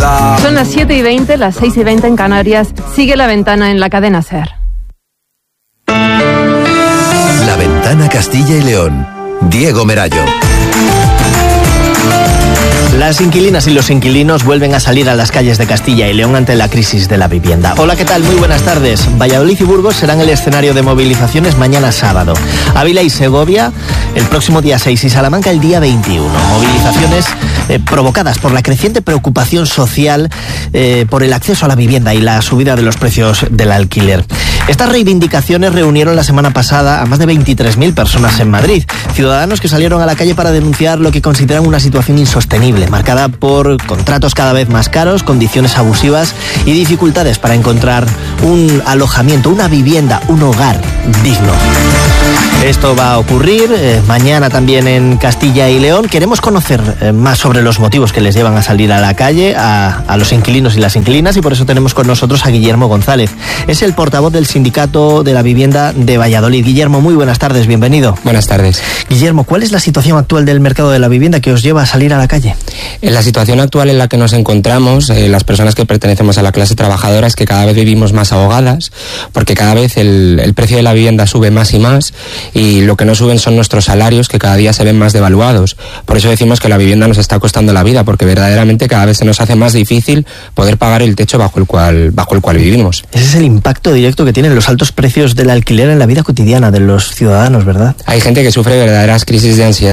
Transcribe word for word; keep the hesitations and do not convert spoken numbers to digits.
vida. Son las siete y veinte, las seis y veinte en Canarias. Sigue La Ventana en la cadena SER. La Ventana Castilla y León. Diego Merayo. Las inquilinas y los inquilinos vuelven a salir a las calles de Castilla y León ante la crisis de la vivienda. Hola, ¿qué tal? Muy buenas tardes. Valladolid y Burgos serán el escenario de movilizaciones mañana sábado. Ávila y Segovia el próximo día seis y Salamanca el día veintiuno. Movilizaciones eh, provocadas por la creciente preocupación social eh, por el acceso a la vivienda y la subida de los precios del alquiler. Estas reivindicaciones reunieron la semana pasada a más de veintitrés mil personas en Madrid. Ciudadanos que salieron a la calle para denunciar lo que consideran una situación insostenible, marcada por contratos cada vez más caros, condiciones abusivas y dificultades para encontrar un alojamiento, una vivienda, un hogar digno. Esto va a ocurrir eh, mañana también en Castilla y León. Queremos conocer eh, más sobre los motivos que les llevan a salir a la calle a, a los inquilinos y las inquilinas, y por eso tenemos con nosotros a Guillermo González. Es el portavoz del Sindicato de la Vivienda de Valladolid. Guillermo, muy buenas tardes, bienvenido. Buenas tardes. Guillermo, ¿cuál es la situación actual del mercado de la vivienda que os lleva a salir a la calle? En la situación actual en la que nos encontramos, eh, las personas que pertenecemos a la clase trabajadora, es que cada vez vivimos más ahogadas, porque cada vez el, el precio de la vivienda sube más y más, y lo que no suben son nuestros salarios, que cada día se ven más devaluados. Por eso decimos que la vivienda nos está costando la vida, porque verdaderamente cada vez se nos hace más difícil poder pagar el techo bajo el cual, bajo el cual vivimos. Ese es el impacto directo que tienen los altos precios del alquiler en la vida cotidiana de los ciudadanos, ¿verdad? Hay gente que sufre verdaderas crisis de ansiedad